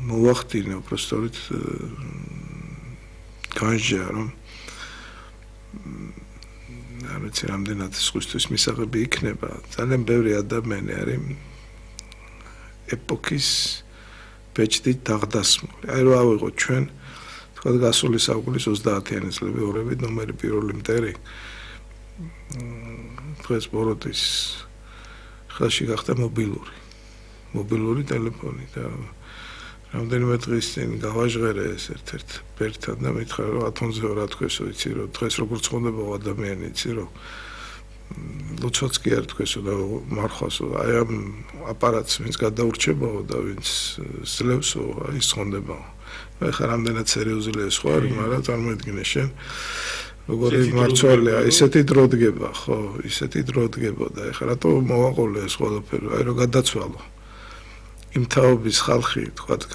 მოვახდინე უბრალოდ განსჯა რომ არ ვიცი რამდენად სხვისთვის მისაღები იქნება ძალიან ბევრი ადამიანი არის ეპოქის ბეჭდით დაღდასმული აი რა ავიღოთ ჩვენ თქვა გასული საუკუნის 30-იანი წლები ორები ნომერი პირველი მტერი დღეს ბოროტის ხელში გახდა მობილური ტელეფონი და რამდენიმე დღის წინ გავაჟღერე ეს ერთ-ერთ ბერთან და მითხრა რომ ათონზე რა თქვენსო იცი რომ დღეს როგორ ცხონდება ადამიანი იცი რომ ლოცვაც კი არ თქვენსო და მარხვასო აი ამ აპარატს ვინც გადაურჩებაო და ვინც სძლევსო აი ცხონდებაო ეხლა რამდენად სერიოზულია ეს ხო არის მაგრამ წარმოიდგინე შენ როგორი მარცვალეა ისეთი დრო დგება ხო ისეთი დრო დგებოდა ეხლა რატო მოვაყოლე ეს ყველაფერი აი რომ გადაცვალო იმ თაობის ხალხი თქვა